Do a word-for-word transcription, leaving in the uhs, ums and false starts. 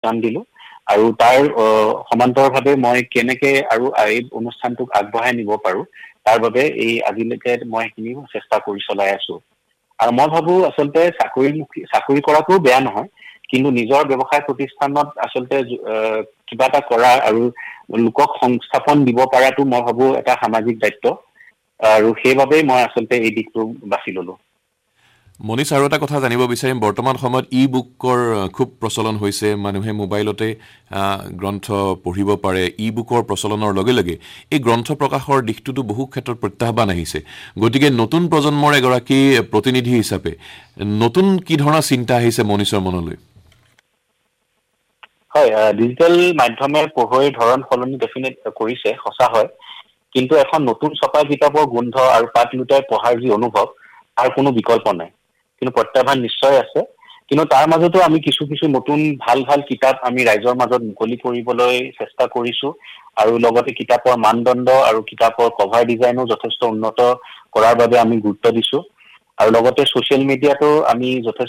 কাম দিলো আৰু তাৰ সমান্তৰভাৱে মই কেনেকে আৰু এই অনুষ্ঠানটোক আগবঢ়াই নিব পাৰো তাৰ বাবে এই আজিলৈকে মই সেইখিনি চেষ্টা কৰি চলাই আছো আৰু মই ভাবো আচলতে চাকৰি চাকৰি কৰাটো বেয়া নহয় কিন্তু নিজৰ ব্যৱসায় প্ৰতিষ্ঠানত আচলতে কিবা এটা কৰা আৰু লোকক সংস্থাপন দিব পৰাটো মই ভাবো এটা সামাজিক দায়িত্ব আৰু সেইভাবে মই আচলতে এই দিকটো বাছি ললো মনিছ আৰু এটা কথা জানিব বিচাৰিম বৰ্তমান সময়ত ই বুকৰ খুব প্ৰচলন হৈছে মানুহে মোবাইলতে গ্ৰন্থ পঢ়িব পাৰে ই বুকৰ প্ৰচলনৰ লগে লগে এই গ্ৰন্থ প্ৰকাশৰ দিশটোতো বহু ক্ষেত্ৰত প্ৰত্যাহ্বান আহিছে গতিকে নতুন প্ৰজন্মৰ এগৰাকী প্ৰতিনিধি হিচাপে নতুন কি ধৰণৰ চিন্তা আহিছে মনিছৰ মনলৈ হয় ডিজিটেল মাধ্যমে পঢ়ুৱৈৰ ধৰণ সলনি ডেফিনেট কৰিছে সঁচা হয় কিন্তু এখন নতুন ছপা কিতাপৰ গোন্ধ আৰু পাঠ লুটাই পঢ়াৰ যি অনুভৱ তাৰ কোনো বিকল্প নাই কিন্তু প্ৰত্যাহ্বান নিশ্চয় আছে কিন্তু তাৰ মাজতো আমি কিছু কিছু নতুন ভাল ভাল কিতাপ আমি ৰাইজৰ মাজত মুকলি কৰিবলৈ চেষ্টা কৰিছো আৰু লগতে কিতাপৰ মানদণ্ড আৰু কিতাপৰ কভাৰ ডিজাইনো যথেষ্ট উন্নত কৰাৰ বাবে আমি গুৰুত্ব দিছো আৰু লগতে সোশ্যাল মিডিয়াতো আমি যথেষ্ট